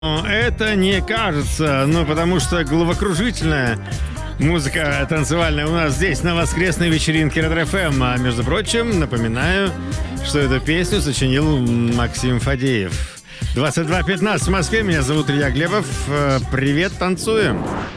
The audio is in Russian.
Это не кажется, потому что головокружительная музыка танцевальная у нас здесь, на воскресной вечеринке Ретро-ФМ. А между прочим, напоминаю, что эту песню сочинил Максим Фадеев. 22:15 в Москве. Меня зовут Илья Глебов. Привет, танцуем.